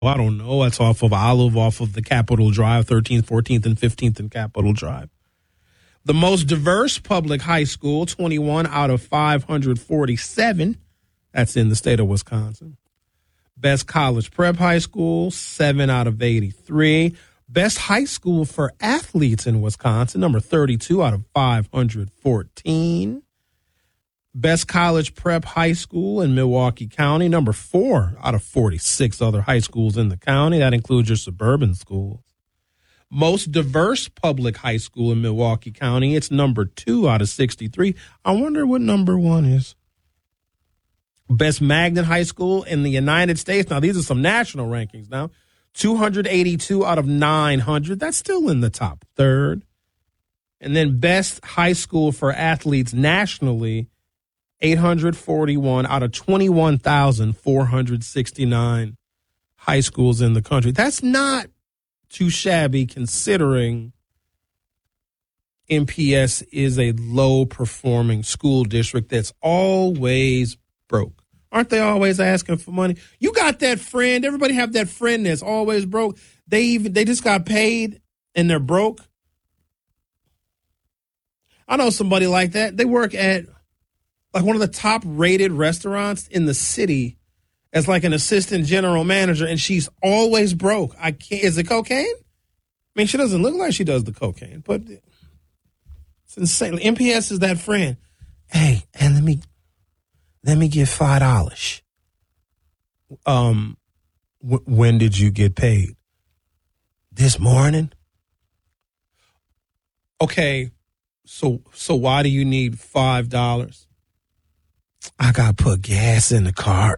I don't know. That's off of Olive, off of the Capitol Drive, 13th, 14th, and 15th and Capitol Drive. The most diverse public high school, 21 out of 547. That's in the state of Wisconsin. Best college prep high school, 7 out of 83. Best high school for athletes in Wisconsin, number 32 out of 514. Best college prep high school in Milwaukee County, number 4 out of 46 other high schools in the county. That includes your suburban schools. Most diverse public high school in Milwaukee County, it's number 2 out of 63. I wonder what number 1 is. Best magnet high school in the United States. Now, these are some national rankings now. 282 out of 900. That's still in the top third. And then best high school for athletes nationally, 841 out of 21,469 high schools in the country. That's not too shabby considering MPS is a low-performing school district that's always broke. Aren't they always asking for money? You got that friend. Everybody have that friend that's always broke. They just got paid and they're broke. I know somebody like that. They work at like one of the top rated restaurants in the city as like an assistant general manager, and she's always broke. I can't. Is it cocaine? I mean, she doesn't look like she does the cocaine, but it's insane. MPS is that friend. Hey, and let me get $5. When did you get paid? This morning. Okay, so why do you need $5? I got to put gas in the car.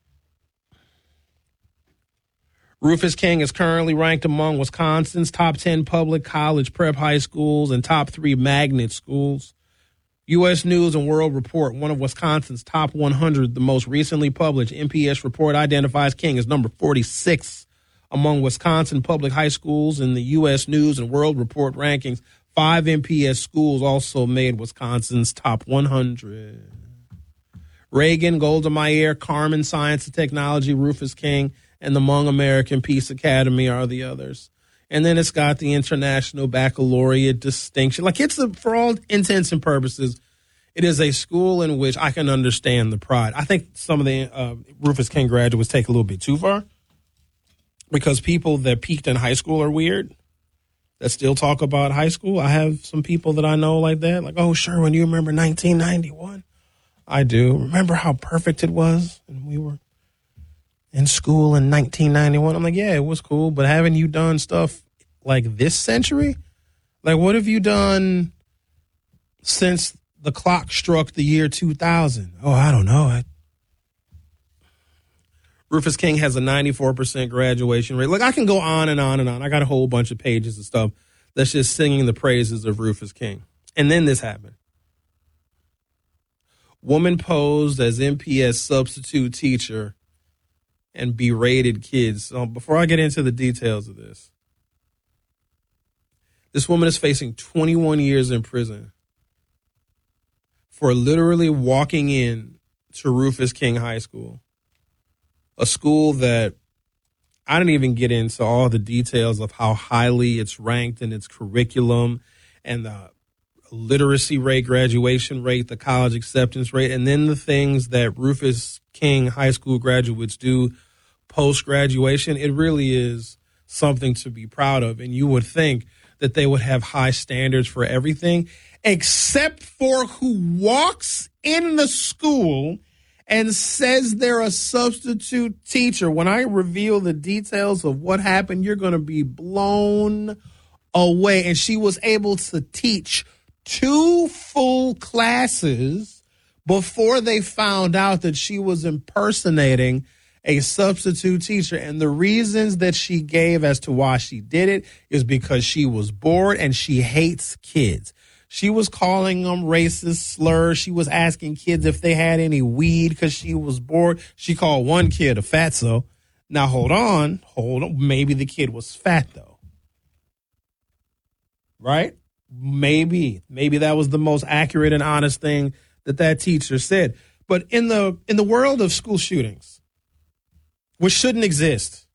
Rufus King is currently ranked among Wisconsin's top 10 public college prep high schools and top 3 magnet schools. U.S. News and World Report, one of Wisconsin's top 100, the most recently published MPS report identifies King as number 46 among Wisconsin public high schools in the U.S. News and World Report rankings. 5 MPS schools also made Wisconsin's top 100. Reagan, Golda Meir, Carmen Science and Technology, Rufus King, and the Hmong American Peace Academy are the others. And then it's got the International Baccalaureate distinction. Like for all intents and purposes, it is a school in which I can understand the pride. I think some of the Rufus King graduates take a little bit too far because people that peaked in high school are weird, that still talk about high school. I have some people that I know like that. Like, oh, Sherwin, you remember 1991? I do. Remember how perfect it was? And we were in school in 1991. I'm like, yeah, it was cool. But haven't you done stuff like this century? Like, what have you done since the clock struck the year 2000? Oh, I don't know. Rufus King has a 94% graduation rate. Like, I can go on and on and on. I got a whole bunch of pages of stuff that's just singing the praises of Rufus King. And then this happened. Woman posed as MPS substitute teacher and berated kids. So before I get into the details of this woman is facing 21 years in prison for literally walking in to Rufus King High School, a school that I didn't even get into all the details of how highly it's ranked in its curriculum and the literacy rate, graduation rate, the college acceptance rate, and then the things that Rufus King High School graduates do post-graduation. It really is something to be proud of. And you would think that they would have high standards for everything, except for who walks in the school and says they're a substitute teacher. When I reveal the details of what happened, you're going to be blown away. And she was able to teach 2 full classes before they found out that she was impersonating a substitute teacher. And the reasons that she gave as to why she did it is because she was bored and she hates kids. She was calling them racist slurs. She was asking kids if they had any weed because she was bored. She called one kid a fatso. Now, hold on. Maybe the kid was fat, though. Right? Maybe that was the most accurate and honest thing that teacher said. But in the world of school shootings, which shouldn't exist,